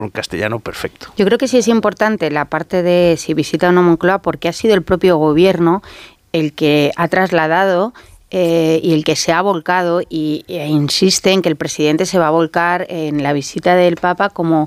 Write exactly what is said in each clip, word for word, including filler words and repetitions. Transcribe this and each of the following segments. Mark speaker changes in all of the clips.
Speaker 1: un castellano perfecto.
Speaker 2: Yo creo que sí es importante la parte de si visita o no Moncloa, porque ha sido el propio gobierno el que ha trasladado eh, y el que se ha volcado y, e insiste en que el presidente se va a volcar en la visita del Papa como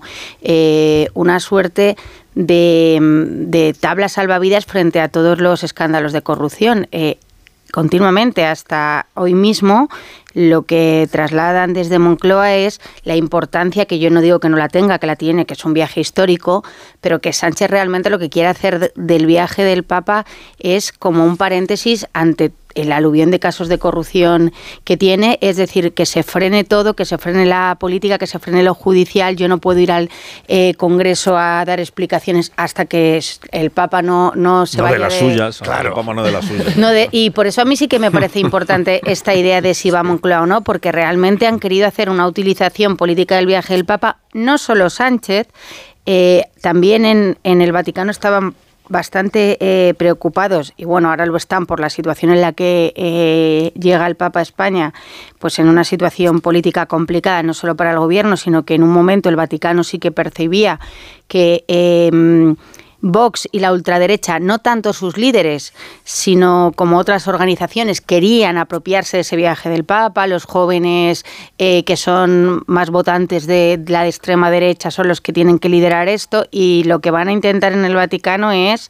Speaker 2: eh, una suerte de, de tabla salvavidas frente a todos los escándalos de corrupción. Eh, continuamente, hasta hoy mismo, lo que trasladan desde Moncloa es la importancia, que yo no digo que no la tenga, que la tiene, que es un viaje histórico, pero que Sánchez realmente lo que quiere hacer del viaje del Papa es como un paréntesis ante el aluvión de casos de corrupción que tiene, es decir, que se frene todo, que se frene la política, que se frene lo judicial. Yo no puedo ir al eh, Congreso a dar explicaciones hasta que el Papa no, no se
Speaker 3: no
Speaker 2: vaya
Speaker 3: de las
Speaker 2: de...
Speaker 3: suyas, claro. El Papa no de las suyas.
Speaker 2: No de, y por eso a mí sí que me parece importante esta idea de si va a Moncloa o no, porque realmente han querido hacer una utilización política del viaje del Papa, no solo Sánchez, eh, también en, en el Vaticano estaban bastante eh, preocupados, y bueno, ahora lo están por la situación en la que eh, llega el Papa a España, pues en una situación política complicada, no solo para el gobierno, sino que en un momento el Vaticano sí que percibía que eh, Vox y la ultraderecha, no tanto sus líderes, sino como otras organizaciones, querían apropiarse de ese viaje del Papa. Los jóvenes eh, que son más votantes de la extrema derecha son los que tienen que liderar esto, y lo que van a intentar en el Vaticano es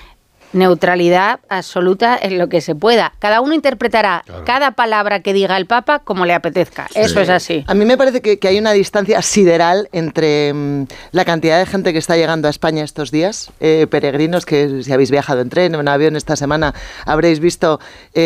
Speaker 2: neutralidad absoluta en lo que se pueda. Cada uno interpretará claro. cada palabra que diga el Papa como le apetezca. Sí. Eso es así.
Speaker 4: A mí me parece que, que hay una distancia sideral entre mmm, la cantidad de gente que está llegando a España estos días, eh, peregrinos que si habéis viajado en tren o en avión esta semana habréis visto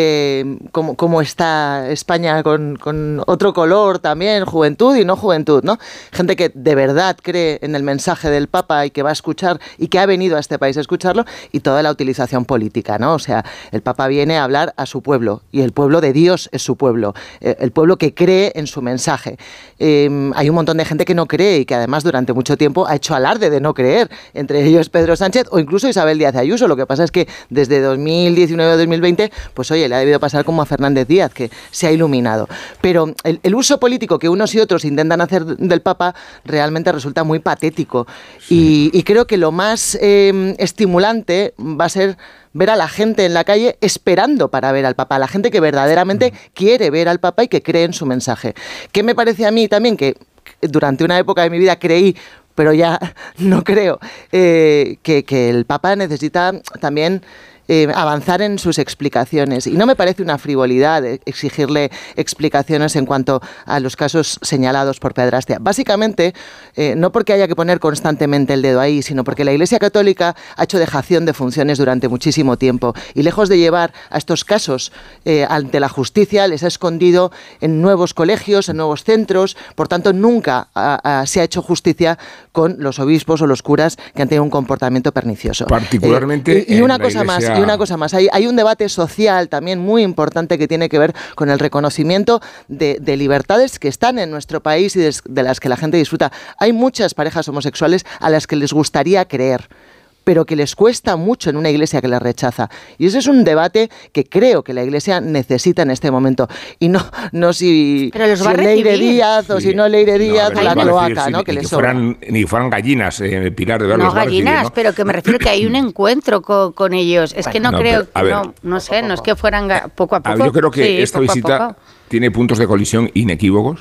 Speaker 4: eh, cómo, cómo está España con, con otro color también, juventud y no juventud, ¿no? Gente que de verdad cree en el mensaje del Papa y que va a escuchar y que ha venido a este país a escucharlo, y toda la utilización política, ¿no? O sea, el Papa viene a hablar a su pueblo, y el pueblo de Dios es su pueblo, el pueblo que cree en su mensaje. Eh, hay un montón de gente que no cree y que además durante mucho tiempo ha hecho alarde de no creer, entre ellos Pedro Sánchez o incluso Isabel Díaz Ayuso. Lo que pasa es que desde dos mil diecinueve a dos mil veinte, pues oye, le ha debido pasar como a Fernández Díaz, que se ha iluminado. Pero el, el uso político que unos y otros intentan hacer del Papa realmente resulta muy patético. Sí. Y, y creo que lo más eh, estimulante va a ser ver a la gente en la calle esperando para ver al Papa, la gente que verdaderamente quiere ver al Papa y que cree en su mensaje. ¿Qué me parece a mí también? Que durante una época de mi vida creí, pero ya no creo, eh, que, que el Papa necesita también Eh, avanzar en sus explicaciones, y no me parece una frivolidad exigirle explicaciones en cuanto a los casos señalados por pedrastia. Básicamente, eh, no porque haya que poner constantemente el dedo ahí, sino porque la Iglesia Católica ha hecho dejación de funciones durante muchísimo tiempo, y lejos de llevar a estos casos eh, ante la justicia, les ha escondido en nuevos colegios, en nuevos centros. Por tanto, nunca a, a, se ha hecho justicia con los obispos o los curas que han tenido un comportamiento pernicioso.
Speaker 5: Particularmente
Speaker 4: eh, y, y una cosa
Speaker 5: iglesia...
Speaker 4: más. Y una cosa más, hay, hay un debate social también muy importante que tiene que ver con el reconocimiento de, de libertades que están en nuestro país y de, de las que la gente disfruta. Hay muchas parejas homosexuales a las que les gustaría creer, pero que les cuesta mucho en una iglesia que les rechaza. Y ese es un debate que creo que la iglesia necesita en este momento. Y no, no si, si Leire Díaz o sí. si no Leire Díaz
Speaker 5: no,
Speaker 4: o la cloaca,
Speaker 5: decir,
Speaker 4: ¿no?
Speaker 5: Si,
Speaker 4: que
Speaker 5: ni,
Speaker 4: les
Speaker 5: que
Speaker 4: sobra.
Speaker 5: fueran, ni fueran gallinas, eh, Pilar, de verdad.
Speaker 2: No gallinas, ¿no? Pero que me refiero que hay un encuentro con, con ellos. Es que no, no creo, pero, ver, no, no sé, no es que fueran poco a poco.
Speaker 5: A ver, yo creo que
Speaker 2: sí,
Speaker 5: esta visita tiene puntos de colisión inequívocos.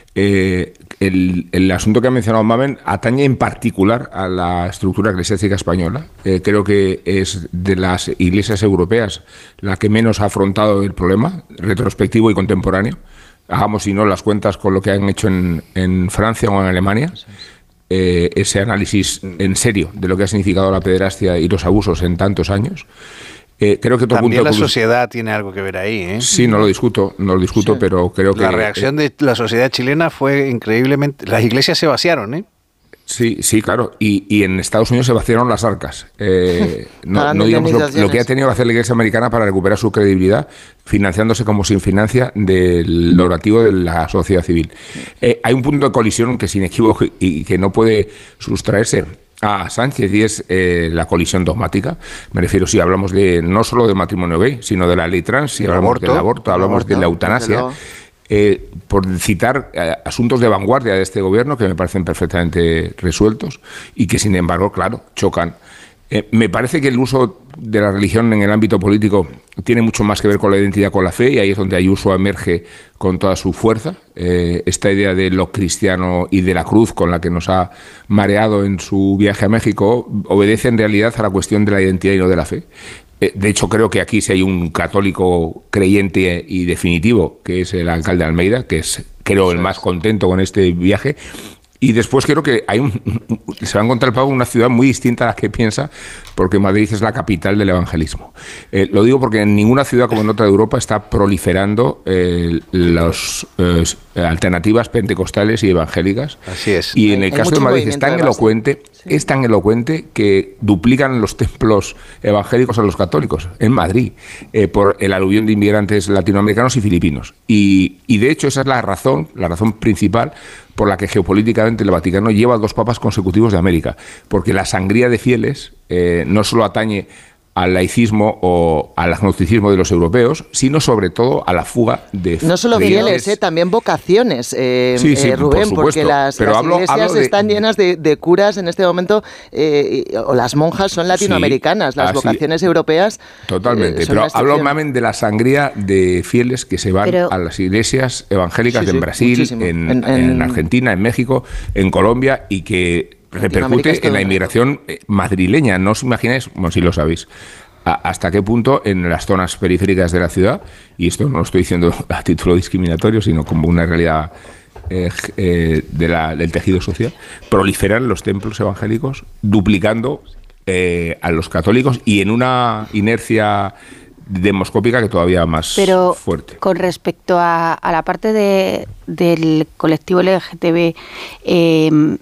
Speaker 5: Eh, el, el asunto que ha mencionado Mamen atañe en particular a la estructura eclesiástica española. Eh, creo que es de las iglesias europeas la que menos ha afrontado el problema, retrospectivo y contemporáneo. Hagamos, si no, las cuentas con lo que han hecho en, en Francia o en Alemania. Eh, ese análisis en serio de lo que ha significado la pederastia y los abusos en tantos años. Eh, creo que otro
Speaker 1: También
Speaker 5: punto
Speaker 1: la sociedad tiene algo que ver ahí, ¿eh?
Speaker 5: Sí, no lo discuto, no lo discuto, sí. pero creo que...
Speaker 1: La reacción de la sociedad chilena fue increíblemente... Las iglesias se vaciaron, ¿eh?
Speaker 5: Sí, sí, claro. Y, y en Estados Unidos se vaciaron las arcas. Eh, no, no digamos lo, lo que ha tenido que hacer la Iglesia americana para recuperar su credibilidad, financiándose como sin financia del orativo de la sociedad civil. Eh, hay un punto de colisión que es inequívoco y que no puede sustraerse a Sánchez, y es eh, la colisión dogmática. Me refiero, si hablamos de no solo del matrimonio gay, sino de la ley trans, si hablamos aborto, del aborto, hablamos aborto, de la eutanasia. eh, por citar eh, asuntos de vanguardia de este gobierno que me parecen perfectamente resueltos y que, sin embargo, claro, chocan. Eh, me parece que el uso de la religión en el ámbito político tiene mucho más que ver con la identidad, con la fe, y ahí es donde Ayuso emerge con toda su fuerza. Eh, esta idea de lo cristiano y de la cruz con la que nos ha mareado en su viaje a México obedece en realidad a la cuestión de la identidad y no de la fe. Eh, de hecho, creo que aquí sí hay un católico creyente y definitivo, que es el alcalde de Almeida, que es, creo, el más contento con este viaje. Y después creo que hay un, se va a encontrar el Papa en una ciudad muy distinta a la que piensa, porque Madrid es la capital del evangelismo. Eh, lo digo porque en ninguna ciudad como en otra de Europa está proliferando eh, las eh, alternativas pentecostales y evangélicas.
Speaker 1: Así es.
Speaker 5: Y en el
Speaker 4: hay
Speaker 5: caso de Madrid es tan elocuente, sí. es tan elocuente que duplican los templos evangélicos a los católicos en Madrid, eh, por el aluvión de inmigrantes latinoamericanos y filipinos. Y, y de hecho esa es la razón, la razón principal por la que geopolíticamente el Vaticano lleva dos papas consecutivos de América, porque la sangría de fieles eh, no solo atañe al laicismo o al agnosticismo de los europeos, sino sobre todo a la fuga de
Speaker 4: no solo fieles, eh, también vocaciones, eh,
Speaker 5: sí, sí,
Speaker 4: eh, Rubén,
Speaker 5: por
Speaker 4: porque las,
Speaker 5: Pero
Speaker 4: las
Speaker 5: hablo,
Speaker 4: iglesias
Speaker 5: hablo de...
Speaker 4: están llenas de, de curas en este momento, eh, o las monjas son latinoamericanas, sí, las así, vocaciones europeas.
Speaker 5: Totalmente, eh, pero hablo, mamen, de la sangría de fieles que se van pero... a las iglesias evangélicas sí, sí, en Brasil, en, en, en, en Argentina, en México, en Colombia, y que repercute en la inmigración madrileña. No os imagináis, bueno, si lo sabéis, hasta qué punto en las zonas periféricas de la ciudad, y esto no lo estoy diciendo a título discriminatorio, sino como una realidad eh, eh, de la, del tejido social, proliferan los templos evangélicos, duplicando eh, a los católicos y en una inercia demoscópica que todavía más
Speaker 2: Pero
Speaker 5: fuerte.
Speaker 2: Con respecto a, a la parte de, del colectivo L G T B, eh,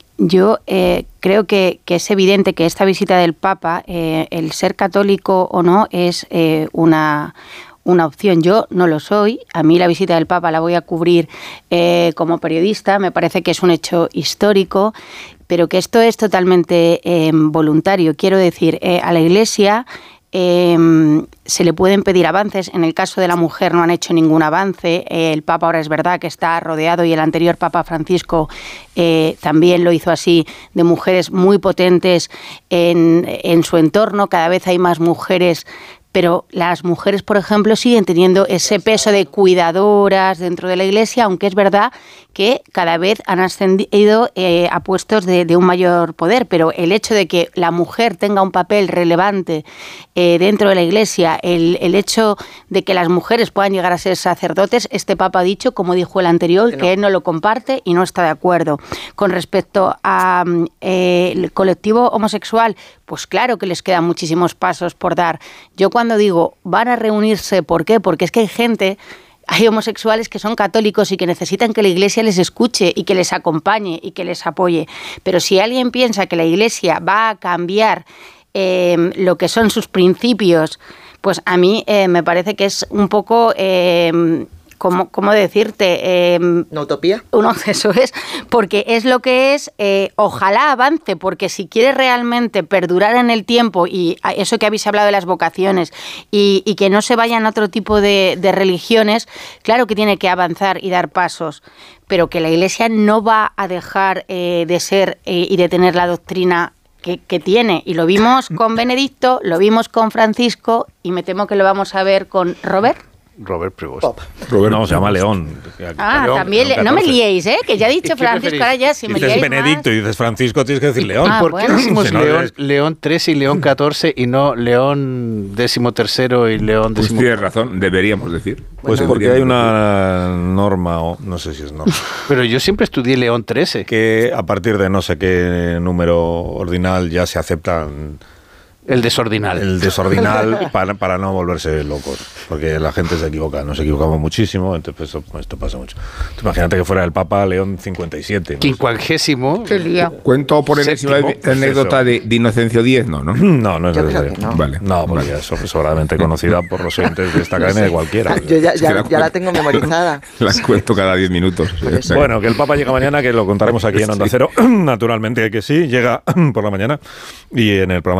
Speaker 2: yo eh, creo que, que es evidente que esta visita del Papa, eh, el ser católico o no, es eh, una, una opción. Yo no lo soy. A mí la visita del Papa la voy a cubrir eh, como periodista. Me parece que es un hecho histórico, pero que esto es totalmente eh, voluntario. Quiero decir, eh, a la Iglesia Eh, se le pueden pedir avances. En el caso de la mujer no han hecho ningún avance. Eh, el Papa ahora es verdad que está rodeado, y el anterior Papa Francisco eh, también lo hizo así, de mujeres muy potentes en, en su entorno. Cada vez hay más mujeres, pero las mujeres, por ejemplo, siguen teniendo ese peso de cuidadoras dentro de la Iglesia, aunque es verdad que cada vez han ascendido eh, a puestos de, de un mayor poder, pero el hecho de que la mujer tenga un papel relevante eh, dentro de la Iglesia, el, el hecho de que las mujeres puedan llegar a ser sacerdotes, este Papa ha dicho, como dijo el anterior, que, no. que él no lo comparte y no está de acuerdo. Con respecto al eh, colectivo homosexual, pues claro que les quedan muchísimos pasos por dar. Yo cuando digo van a reunirse, ¿por qué? Porque es que hay gente... Hay homosexuales que son católicos y que necesitan que la Iglesia les escuche y que les acompañe y que les apoye. Pero si alguien piensa que la Iglesia va a cambiar eh, lo que son sus principios, pues a mí eh, me parece que es un poco... Eh, ¿Cómo, ¿Cómo decirte? Eh,
Speaker 4: ¿Una utopía?
Speaker 2: Uno, eso es, porque es lo que es, eh, ojalá avance, porque si quiere realmente perdurar en el tiempo, y eso que habéis hablado de las vocaciones, y, y que no se vayan a otro tipo de, de religiones, claro que tiene que avanzar y dar pasos, pero que la Iglesia no va a dejar eh, de ser eh, y de tener la doctrina que, que tiene, y lo vimos con Benedicto, lo vimos con Francisco, y me temo que lo vamos a ver con Robert.
Speaker 1: Robert Prevost.
Speaker 3: Robert no, se llama León.
Speaker 2: Ah,
Speaker 3: León,
Speaker 2: también,
Speaker 3: León
Speaker 2: no me liéis, ¿eh? Que ya he dicho Francisco, ahora ya si me
Speaker 3: dices
Speaker 2: liéis
Speaker 3: Benedicto
Speaker 2: más.
Speaker 3: y dices Francisco, tienes que decir León.
Speaker 2: Ah,
Speaker 1: ¿Por
Speaker 2: bueno.
Speaker 1: qué decimos
Speaker 3: Si no,
Speaker 1: León,
Speaker 3: es...
Speaker 1: León trece y León catorce y no León décimo tercero y León
Speaker 5: Pues
Speaker 1: décimo?
Speaker 5: tienes razón, deberíamos decir.
Speaker 3: Pues
Speaker 5: bueno,
Speaker 3: porque hay una norma, o no sé si es norma.
Speaker 1: Pero yo siempre estudié León trece.
Speaker 3: Que a partir de no sé qué número ordinal ya se aceptan...
Speaker 1: El desordinal.
Speaker 3: El desordinal para, para no volverse locos. Porque la gente se equivoca. Nos equivocamos muchísimo. Entonces esto, esto pasa mucho. Tú imagínate que fuera el Papa León cincuenta y siete. ¿no?
Speaker 1: Quincuagésimo.
Speaker 2: Qué lío.
Speaker 5: Cuento por enésima anécdota de, de Inocencio X, ¿no? No,
Speaker 3: no, no es
Speaker 4: Yo
Speaker 3: necesario.
Speaker 4: creo que no.
Speaker 5: Vale.
Speaker 3: No, porque
Speaker 5: vale.
Speaker 3: eso es sobradamente conocida por los oyentes de esta cadena de cualquiera.
Speaker 4: Yo ya, ya,
Speaker 5: la
Speaker 4: ya la tengo memorizada.
Speaker 5: Las cuento cada diez minutos.
Speaker 3: Bueno, que el Papa llega mañana, que lo contaremos aquí en Onda Cero. Naturalmente que sí, llega por la mañana. Y en el programa de Julia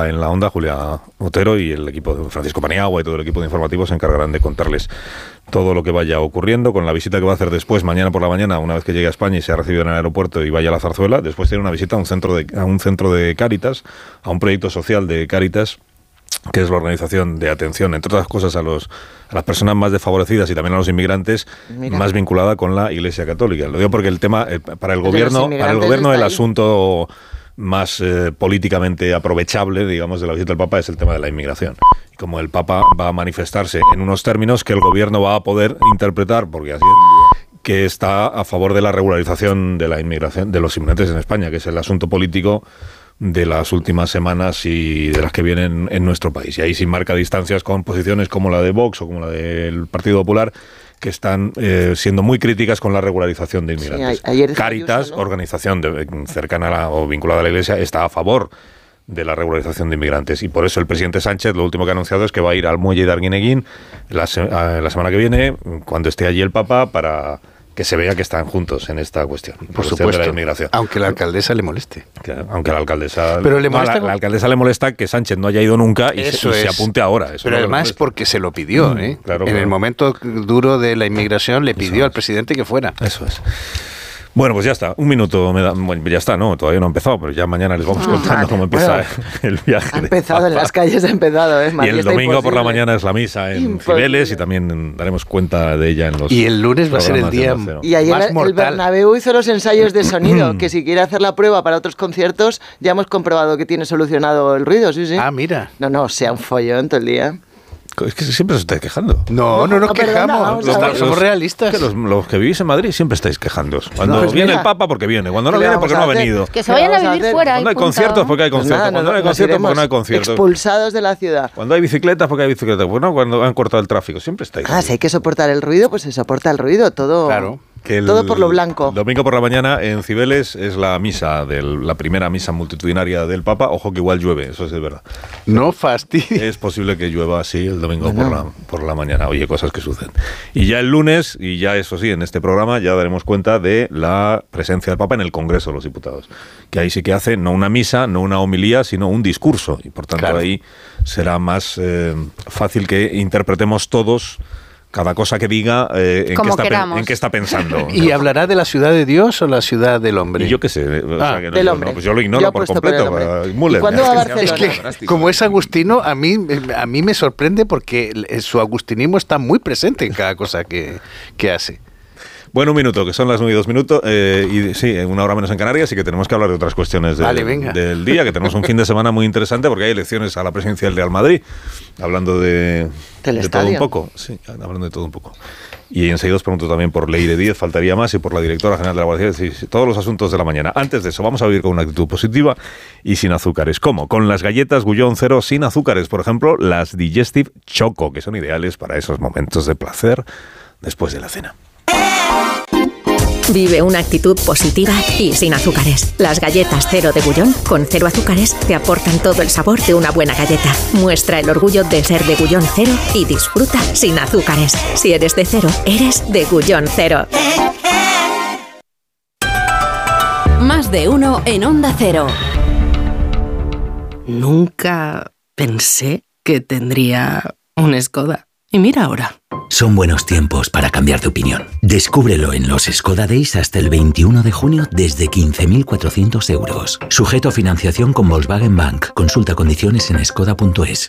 Speaker 3: está en la onda, Julia Otero, y el equipo de Francisco Paniagua y todo el equipo de informativos se encargarán de contarles todo lo que vaya ocurriendo, con la visita que va a hacer después, mañana por la mañana, una vez que llegue a España y sea recibido en el aeropuerto y vaya a la Zarzuela. Después tiene una visita a un centro de, a un centro de Cáritas, a un proyecto social de Cáritas, que es la organización de atención, entre otras cosas, a los a las personas más desfavorecidas y también a los inmigrantes, Mira. más vinculada con la Iglesia Católica. Lo digo porque el tema, eh, para el gobierno, para el gobierno el ahí. asunto más eh, políticamente aprovechable, digamos, de la visita del Papa es el tema de la inmigración. Y como el Papa va a manifestarse en unos términos que el gobierno va a poder interpretar, porque así es, que está a favor de la regularización de la inmigración, de los inmigrantes en España, que es el asunto político de las últimas semanas y de las que vienen en nuestro país. Y ahí sí marca distancias con posiciones como la de Vox o como la del Partido Popular, que están eh, siendo muy críticas con la regularización de inmigrantes. Sí, ayer Cáritas, ¿no? organización de, cercana a la, o vinculada a la Iglesia, está a favor de la regularización de inmigrantes. Y por eso el presidente Sánchez lo último que ha anunciado es que va a ir al muelle de Arguineguín la, se, la semana que viene, cuando esté allí el Papa, para que se vea que están juntos en esta cuestión.
Speaker 1: Por
Speaker 3: cuestión
Speaker 1: supuesto,
Speaker 3: de la inmigración.
Speaker 1: Aunque la alcaldesa le moleste.
Speaker 3: Que, aunque la alcaldesa...
Speaker 1: Pero le molesta
Speaker 3: no, la, la alcaldesa le molesta que Sánchez no haya ido nunca y, se, y se apunte ahora. Eso
Speaker 1: Pero
Speaker 3: no
Speaker 1: además porque se lo pidió.
Speaker 3: Mm,
Speaker 1: ¿eh?
Speaker 3: claro,
Speaker 1: en
Speaker 3: claro.
Speaker 1: el momento duro de la inmigración le pidió
Speaker 3: Eso
Speaker 1: al
Speaker 3: es.
Speaker 1: presidente que fuera.
Speaker 3: Eso es. Bueno, pues ya está. Un minuto me da. Bueno, ya está, no, todavía no ha empezado, pero ya mañana les vamos contando vale. cómo empieza bueno, el viaje.
Speaker 4: Ha empezado en las calles, ha empezado, ¿eh?
Speaker 3: María, y el domingo imposible. por la mañana es la misa en imposible. Cibeles y también daremos cuenta de ella en los.
Speaker 1: Y el lunes va a ser el día
Speaker 4: y ayer más mortal. El Bernabéu hizo los ensayos de sonido, que si quiere hacer la prueba para otros conciertos, ya hemos comprobado que tiene solucionado el ruido, sí, sí.
Speaker 1: Ah, mira.
Speaker 4: No, no, sea un follón todo el día.
Speaker 3: Es que siempre os estáis quejando.
Speaker 1: No, no nos no,
Speaker 3: los,
Speaker 1: quejamos. Los,
Speaker 3: los,
Speaker 1: somos realistas.
Speaker 3: Que los, los que vivís en Madrid siempre estáis quejándoos. Cuando no, pues viene mira, el Papa, porque viene. Cuando no viene, porque no ha venido.
Speaker 2: Que se vayan a vivir fuera.
Speaker 3: Cuando hay conciertos, porque hay conciertos. Pues nada, cuando no hay conciertos, porque no hay conciertos.
Speaker 4: Expulsados de la ciudad.
Speaker 3: Cuando hay bicicletas, porque hay bicicletas. Bueno, cuando han cortado el tráfico. Siempre estáis.
Speaker 4: Ah, si hay que soportar el ruido, pues se soporta el ruido. Todo.
Speaker 1: Claro.
Speaker 3: Que el,
Speaker 4: todo por lo blanco.
Speaker 3: Domingo por la mañana en Cibeles es la misa, del, la primera misa multitudinaria del Papa. Ojo que igual llueve, eso es de verdad.
Speaker 1: No fastidies.
Speaker 3: Es posible que llueva así el domingo no, por, la, por la mañana. Oye, cosas que suceden. Y ya el lunes, y ya eso sí, en este programa ya daremos cuenta de la presencia del Papa en el Congreso de los Diputados. Que ahí sí que hace no una misa, no una homilía, sino un discurso. Y por tanto claro. ahí será más eh, fácil que interpretemos todos cada cosa que diga eh, en, qué está, en qué está pensando.
Speaker 1: ¿Y hablará de la ciudad de Dios o la ciudad del hombre?
Speaker 3: Y yo qué sé. O
Speaker 4: ah,
Speaker 3: sea, que no,
Speaker 4: del
Speaker 3: yo,
Speaker 4: hombre.
Speaker 3: No, pues yo lo ignoro yo por completo.
Speaker 4: Por ¿Y cuándo va a Barcelona?
Speaker 1: Es que, como es agustino, a mí, a mí me sorprende porque su agustinismo está muy presente en cada cosa que, que hace.
Speaker 3: Bueno, un minuto, que son las nueve y dos minutos, eh, y sí, una hora menos en Canarias, y que tenemos que hablar de otras cuestiones de,
Speaker 1: vale, venga.
Speaker 3: del día, que tenemos un fin de semana muy interesante porque hay elecciones a la presidencia del Real Madrid, hablando de, de todo un poco, sí, hablando de todo un poco. Y enseguida os pregunto también por Leire Díez, faltaría más, y por la directora general de la Guardia Civil, sí, todos los asuntos de la mañana. Antes de eso, vamos a vivir con una actitud positiva y sin azúcares. ¿Cómo? Con las galletas Gullón Cero sin azúcares, por ejemplo, las Digestive Choco, que son ideales para esos momentos de placer después de la cena.
Speaker 6: Vive una actitud positiva y sin azúcares. Las galletas Cero de Gullón, con cero azúcares, te aportan todo el sabor de una buena galleta. Muestra el orgullo de ser de Gullón Cero y disfruta sin azúcares. Si eres de cero, eres de Gullón Cero.
Speaker 7: Más de uno en Onda Cero.
Speaker 8: Nunca pensé que tendría un Skoda. Y mira ahora.
Speaker 9: Son buenos tiempos para cambiar de opinión. Descúbrelo en los Skoda Days hasta el veintiuno de junio desde quince mil cuatrocientos euros. Sujeto a financiación con Volkswagen Bank. Consulta condiciones en skoda punto es.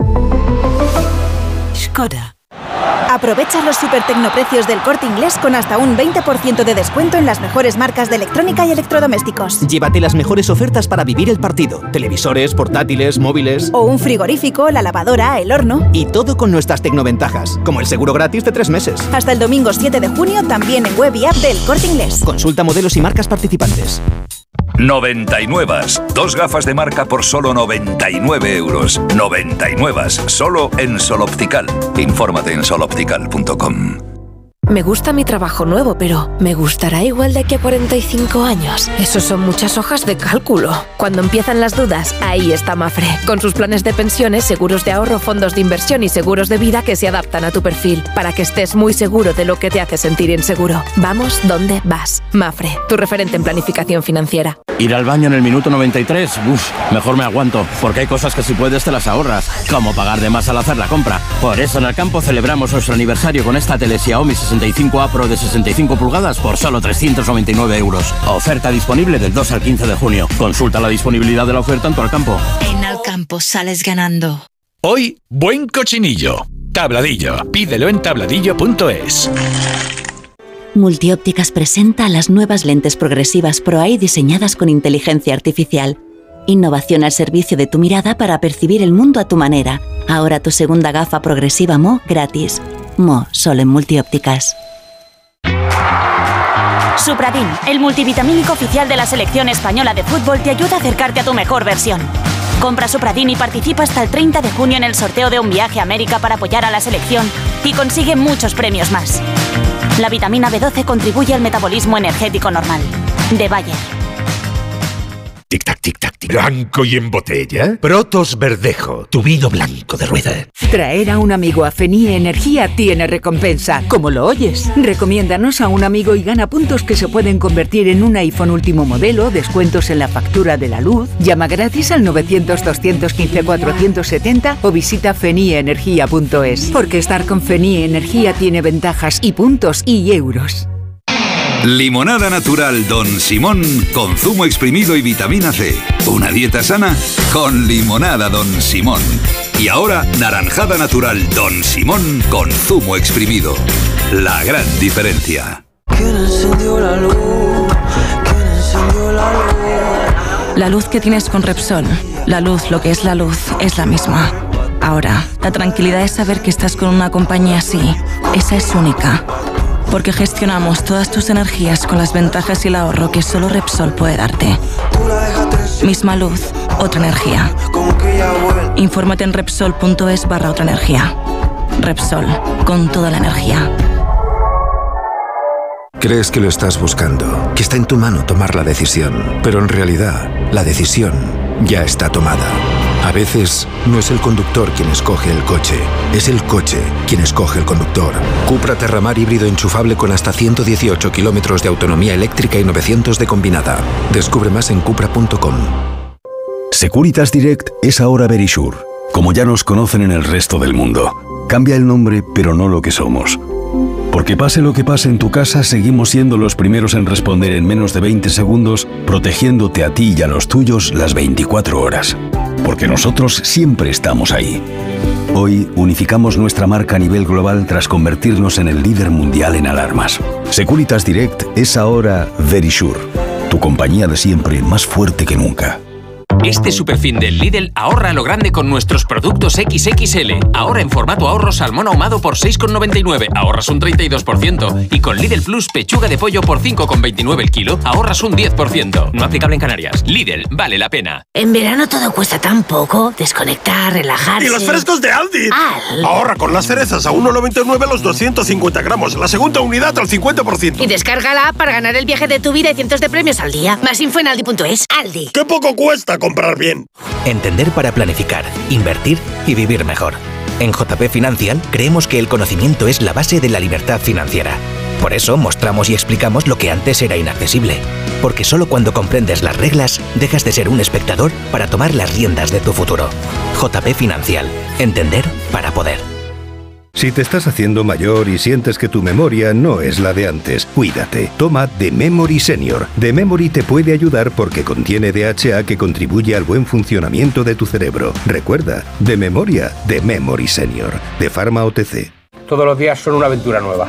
Speaker 10: Skoda. Aprovecha los super tecnoprecios del Corte Inglés con hasta un veinte por ciento de descuento en las mejores marcas de electrónica y electrodomésticos.
Speaker 11: Llévate las mejores ofertas para vivir el partido. Televisores, portátiles, móviles...
Speaker 10: O un frigorífico, la lavadora, el horno...
Speaker 11: Y todo con nuestras tecnoventajas, como el seguro gratis de tres meses.
Speaker 10: Hasta el domingo siete de junio, también en web y app del Corte Inglés.
Speaker 11: Consulta modelos y marcas participantes.
Speaker 12: noventa y nueve. Dos gafas de marca por solo noventa y nueve euros. noventa y nueve. Solo en Sol Optical. Infórmate en sol optical punto com.
Speaker 13: Me gusta mi trabajo nuevo, pero ¿me gustará igual de aquí a cuarenta y cinco años? Eso son muchas hojas de cálculo. Cuando empiezan las dudas, ahí está Mafre. Con sus planes de pensiones, seguros de ahorro, fondos de inversión y seguros de vida que se adaptan a tu perfil, para que estés muy seguro de lo que te hace sentir inseguro. Vamos donde vas. Mafre, tu referente en planificación financiera.
Speaker 14: Ir al baño en el minuto noventa y tres, uff, mejor me aguanto, porque hay cosas que si puedes te las ahorras, como pagar de más al hacer la compra. Por eso en Alcampo celebramos nuestro aniversario con esta tele Xiaomi sesenta y cinco A Pro de sesenta y cinco pulgadas por solo trescientos noventa y nueve euros. Oferta disponible del dos al quince de junio. Consulta la disponibilidad de la oferta en tu Alcampo.
Speaker 15: En Alcampo sales ganando.
Speaker 12: Hoy, buen cochinillo. Tabladillo. Pídelo en tabladillo punto es.
Speaker 16: Multiópticas presenta las nuevas lentes progresivas Pro Eye diseñadas con inteligencia artificial. Innovación al servicio de tu mirada para percibir el mundo a tu manera. Ahora tu segunda gafa progresiva M O gratis. M O solo en Multiópticas.
Speaker 17: Supradin, el multivitamínico oficial de la selección española de fútbol, te ayuda a acercarte a tu mejor versión. Compra Supradin y participa hasta el treinta de junio en el sorteo de un viaje a América para apoyar a la selección y consigue muchos premios más. La vitamina B doce contribuye al metabolismo energético normal. De Bayer.
Speaker 18: Tic-tac, tic-tac, tic. ¿Blanco y en botella? Protos Verdejo, tu vino blanco de rueda.
Speaker 19: Traer a un amigo a Fenie Energía tiene recompensa. Como lo oyes. Recomiéndanos a un amigo y gana puntos que se pueden convertir en un iPhone último modelo, descuentos en la factura de la luz. Llama gratis al novecientos, doscientos quince, cuatrocientos setenta o visita fenie energía punto es. Porque estar con Fenie Energía tiene ventajas y puntos y euros.
Speaker 12: Limonada natural Don Simón con zumo exprimido y vitamina C. Una dieta sana con limonada Don Simón. Y ahora naranjada natural Don Simón con zumo exprimido. La gran diferencia.
Speaker 20: ¿Quién encendió la luz? ¿Quién encendió la luz?
Speaker 21: La luz que tienes con Repsol, la luz, lo que es la luz, es la misma. Ahora, la tranquilidad es saber que estás con una compañía así. Esa es única. Porque gestionamos todas tus energías con las ventajas y el ahorro que solo Repsol puede darte. Misma luz, otra energía. Infórmate en Repsol punto es barra otra energía. Repsol, con toda la energía.
Speaker 22: Crees que lo estás buscando, que está en tu mano tomar la decisión, pero en realidad la decisión ya está tomada. A veces no es el conductor quien escoge el coche, es el coche quien escoge el conductor. Cupra Terramar híbrido enchufable con hasta ciento dieciocho kilómetros de autonomía eléctrica y novecientos de combinada. Descubre más en cupra punto com.
Speaker 23: Securitas Direct es ahora Verisure, como ya nos conocen en el resto del mundo. Cambia el nombre, pero no lo que somos. Porque pase lo que pase en tu casa, seguimos siendo los primeros en responder en menos de veinte segundos, protegiéndote a ti y a los tuyos las veinticuatro horas. Porque nosotros siempre estamos ahí. Hoy unificamos nuestra marca a nivel global tras convertirnos en el líder mundial en alarmas. Securitas Direct es ahora Verisure, tu compañía de siempre más fuerte que nunca.
Speaker 24: Este superfin del Lidl ahorra a lo grande con nuestros productos equis equis ele. Ahora en formato ahorro salmón ahumado por seis con noventa y nueve, ahorras un treinta y dos por ciento. Y con Lidl Plus pechuga de pollo por cinco con veintinueve el kilo, ahorras un diez por ciento. No aplicable en Canarias. Lidl, vale la pena.
Speaker 25: En verano todo cuesta tan poco. Desconectar, relajarse.
Speaker 26: ¡Y los frescos de Aldi!
Speaker 25: Al.
Speaker 26: Ahorra con las cerezas a uno noventa y nueve los doscientos cincuenta gramos. La segunda unidad al cincuenta por ciento.
Speaker 25: Y descarga la app para ganar el viaje de tu vida y cientos de premios al día. Más info en aldi punto es. Aldi.
Speaker 26: ¡Qué poco cuesta comprar bien!
Speaker 27: Entender para planificar, invertir y vivir mejor. En J P Financial creemos que el conocimiento es la base de la libertad financiera. Por eso mostramos y explicamos lo que antes era inaccesible. Porque solo cuando comprendes las reglas, dejas de ser un espectador para tomar las riendas de tu futuro. J P Financial. Entender para poder.
Speaker 23: Si te estás haciendo mayor y sientes que tu memoria no es la de antes, cuídate. Toma The Memory Senior. The Memory te puede ayudar porque contiene D H A que contribuye al buen funcionamiento de tu cerebro. Recuerda, de memoria, The Memory Senior, de Pharma O T C.
Speaker 28: Todos los días son una aventura nueva.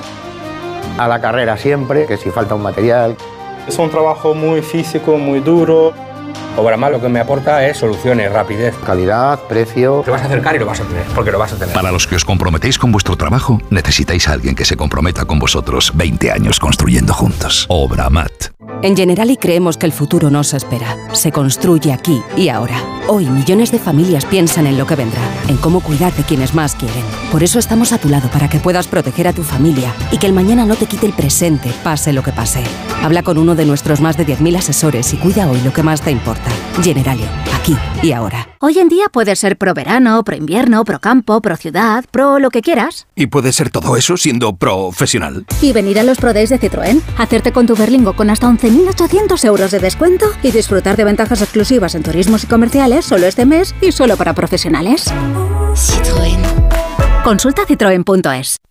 Speaker 29: A la carrera siempre, que si falta un material.
Speaker 28: Es un trabajo muy físico, muy duro. Obramat lo que me aporta es soluciones, rapidez.
Speaker 29: Calidad, precio.
Speaker 28: Te vas a acercar y lo vas a tener, porque lo vas a tener.
Speaker 12: Para los que os comprometéis con vuestro trabajo, necesitáis a alguien que se comprometa con vosotros veinte años construyendo juntos. Obramat.
Speaker 1: En Generali creemos que el futuro no se espera, se construye aquí y ahora. Hoy millones de familias piensan en lo que vendrá, en cómo cuidar de quienes más quieren. Por eso estamos a tu lado para que puedas proteger a tu familia y que el mañana no te quite el presente, pase lo que pase. Habla con uno de nuestros más de diez mil asesores y cuida hoy lo que más te importa. Generali, aquí y ahora.
Speaker 2: Hoy en día puedes ser pro verano, pro invierno, pro campo, pro ciudad, pro lo que quieras.
Speaker 3: ¿Y puede ser todo eso siendo profesional?
Speaker 2: Y venir a los Pro Days de Citroën, hacerte con tu Berlingo con hasta once mil ochocientos euros de descuento y disfrutar de ventajas exclusivas en turismos y comerciales solo este mes y solo para profesionales.
Speaker 15: Citroën.
Speaker 2: Consulta citroen punto es.